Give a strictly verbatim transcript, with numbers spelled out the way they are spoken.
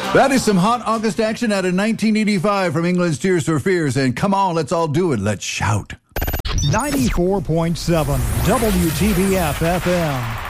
That is some hot August action out of nineteen eighty-five from England's Tears for Fears. And come on, let's all do it. Let's shout. ninety-four point seven W T B F F M.